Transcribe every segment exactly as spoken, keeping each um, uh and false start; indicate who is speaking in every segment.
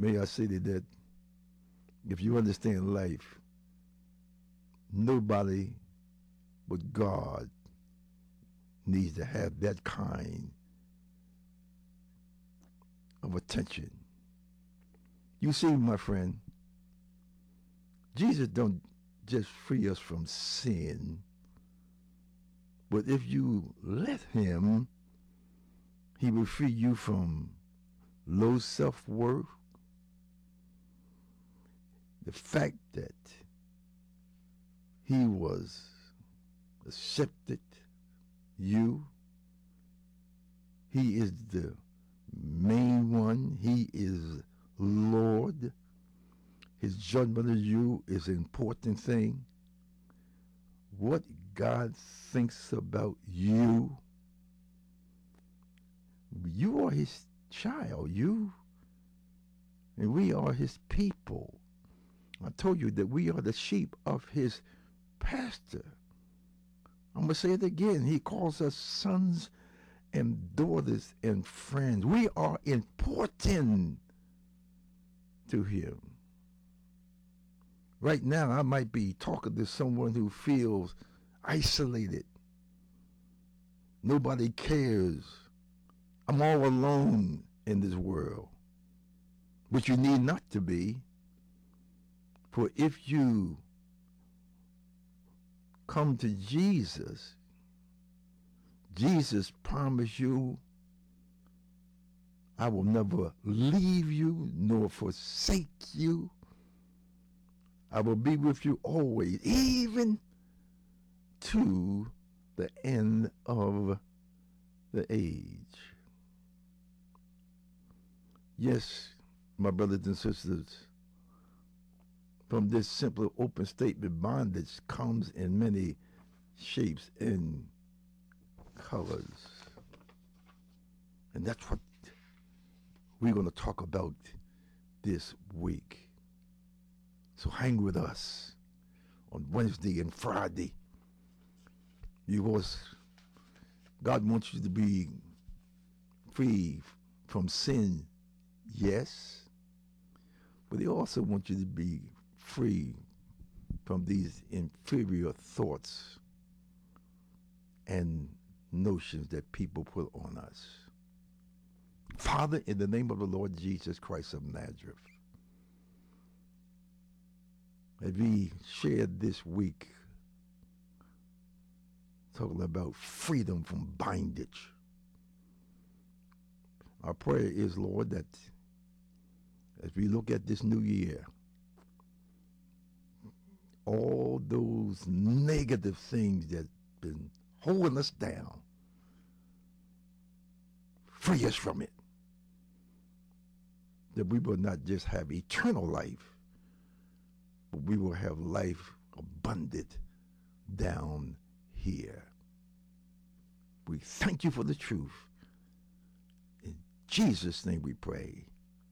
Speaker 1: May I say that if you understand life, nobody but God needs to have that kind of attention. You see, my friend, Jesus don't just free us from sin, but if you let him, he will free you from low self-worth, the fact that he was accepted you. He is the main one. He is Lord. His judgment of you is an important thing. What God thinks about you, you are his child. You and we are his people. I told you that we are the sheep of his pasture. I'm going to say it again. He calls us sons and daughters and friends. We are important to him. Right now, I might be talking to someone who feels isolated. Nobody cares. I'm all alone in this world. But you need not to be. For if you come to Jesus, Jesus promised you, I will never leave you nor forsake you. I will be with you always, even to the end of the age. Yes, my brothers and sisters, from this simple open statement, bondage comes in many shapes and colors. And that's what we're going to talk about this week. So hang with us on Wednesday and Friday. Because God wants you to be free from sin, yes, but he also wants you to be free from these inferior thoughts and notions that people put on us. Father, in the name of the Lord Jesus Christ of Nazareth, as we shared this week talking about freedom from bondage, our prayer is, Lord, that as we look at this new year, all those negative things that have been holding us down, free us from it. That we will not just have eternal life, but we will have life abundant down here. We thank you for the truth. In Jesus' name we pray.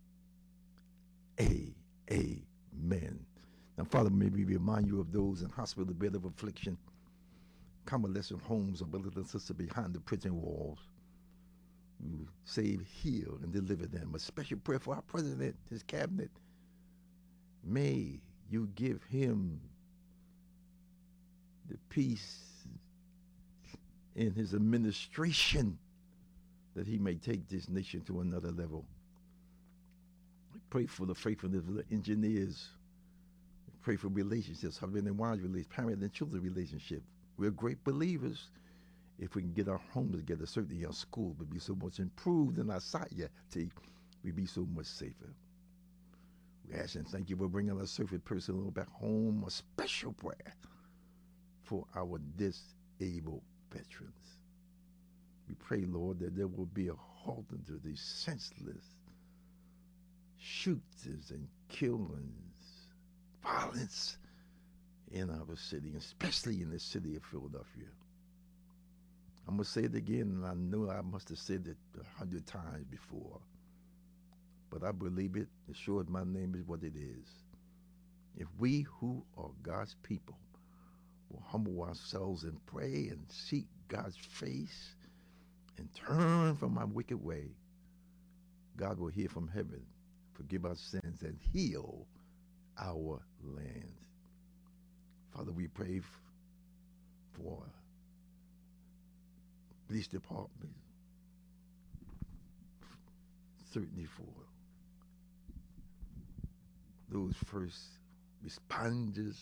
Speaker 1: A, amen. Now, Father, may we remind you of those in hospital bed of affliction, convalescent homes, or brothers and sisters behind the prison walls. You save, heal, and deliver them. A special prayer for our president, his cabinet. May you give him the peace in his administration that he may take this nation to another level. We pray for the faithfulness of the engineers. We pray for relationships, husband and wife relationships, parent and children relationship. We're great believers. If we can get our homes together, certainly our school would be so much improved, and our society would be so much safer. We ask and thank you for bringing our surface person back home. A special prayer for our disabled veterans. We pray, Lord, that there will be a halt to these senseless shootings and killings, violence in our city, especially in the city of Philadelphia. I'm going to say it again, and I know I must have said it a hundred times before, but I believe it, as sure as my name is what it is. If we who are God's people will humble ourselves and pray and seek God's face and turn from our wicked way, God will hear from heaven, forgive our sins, and heal our lands. Father, we pray f- for police department, certainly for those first responders,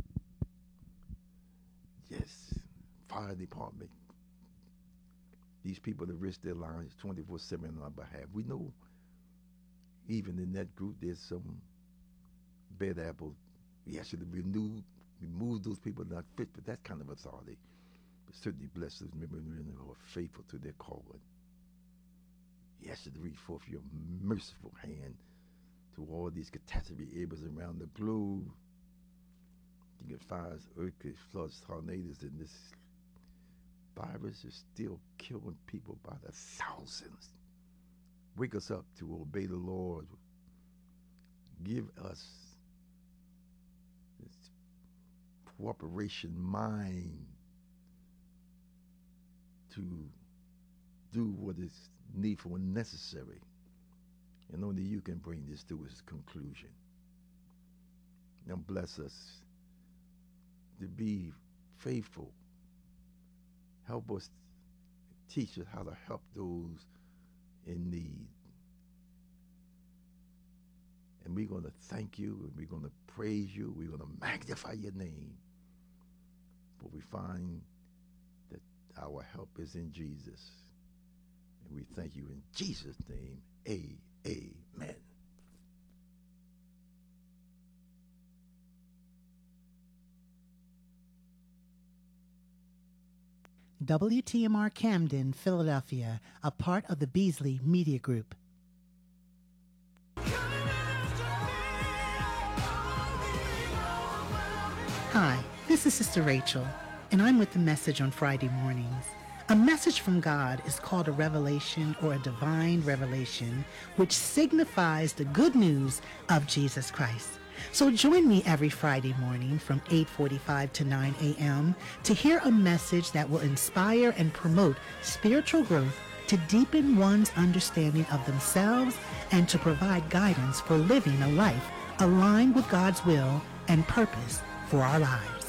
Speaker 1: yes, fire department. These people that risk their lives twenty-four seven on our behalf. We know even in that group there's some bad apples. We actually renew, remove those people not fit for that kind of authority. But certainly bless those men and women who are faithful to their calling. You ask you to reach forth your merciful hand to all these catastrophe areas around the globe. You get fires, earthquakes, floods, tornadoes, and this virus is still killing people by the thousands. Wake us up to obey the Lord. Give us this cooperation mind to do what is needful and necessary. And only you can bring this to its conclusion. Now bless us to be faithful. Help us, teach us how to help those in need. And we're going to thank you, and we're going to praise you, we're going to magnify your name. For we find that our help is in Jesus. And we thank you in Jesus' name. Amen.
Speaker 2: W T M R Camden, Philadelphia, a part of the Beasley Media Group. Hi, this is Sister Rachel, and I'm with the Message on Friday mornings. A message from God is called a revelation or a divine revelation, which signifies the good news of Jesus Christ. So join me every Friday morning from eight forty-five to nine a.m. to hear a message that will inspire and promote spiritual growth, to deepen one's understanding of themselves, and to provide guidance for living a life aligned with God's will and purpose for our lives.